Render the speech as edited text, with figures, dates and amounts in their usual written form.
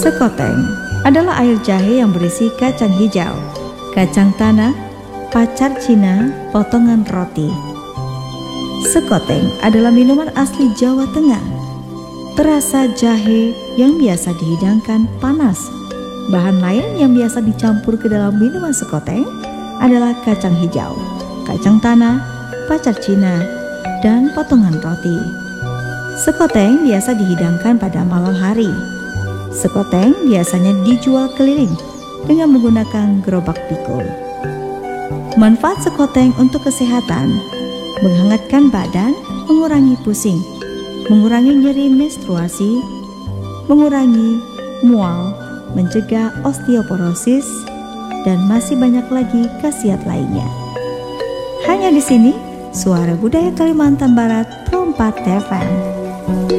Sekoteng adalah air jahe yang berisi kacang hijau, kacang tanah, pacar Cina, potongan roti. Sekoteng adalah minuman asli Jawa Tengah. Terasa jahe yang biasa dihidangkan panas. Bahan lain yang biasa dicampur ke dalam minuman sekoteng adalah kacang hijau, kacang tanah, pacar Cina, dan potongan roti. Sekoteng biasa dihidangkan pada malam hari. Sekoteng biasanya dijual keliling dengan menggunakan gerobak pikul. Manfaat sekoteng untuk kesehatan: menghangatkan badan, mengurangi pusing, mengurangi nyeri menstruasi, mengurangi mual, mencegah osteoporosis, dan masih banyak lagi khasiat lainnya. Hanya di sini, Suara Budaya Kalimantan Barat, Pro 4 FM.